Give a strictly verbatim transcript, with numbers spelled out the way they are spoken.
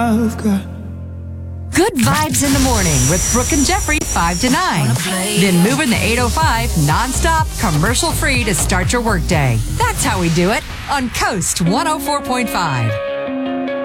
I've got. Good vibes in the morning with Brooke and Jeffrey, five to nine. Then moving the eight oh five nonstop, commercial free to start your workday. That's how we do it on Coast one oh four point five.